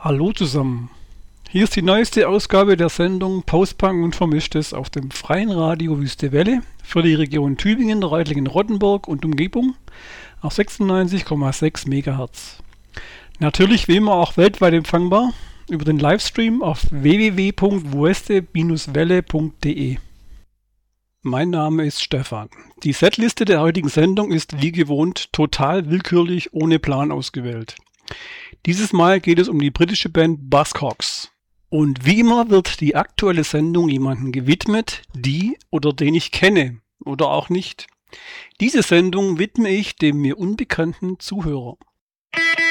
Hallo zusammen. Hier ist die neueste Ausgabe der Sendung Postpunk und Vermischtes auf dem freien Radio Wüste Welle für die Region Tübingen, Reutlingen-Rottenburg und Umgebung auf 96,6 MHz. Natürlich wie immer auch weltweit empfangbar über den Livestream auf www.wueste-welle.de. Mein Name ist Stefan. Die Setliste der heutigen Sendung ist wie gewohnt total willkürlich ohne Plan ausgewählt. Dieses Mal geht es um die britische Band Buzzcocks. Und wie immer wird die aktuelle Sendung jemandem gewidmet, die oder den ich kenne oder auch nicht. Diese Sendung widme ich dem mir unbekannten Zuhörer.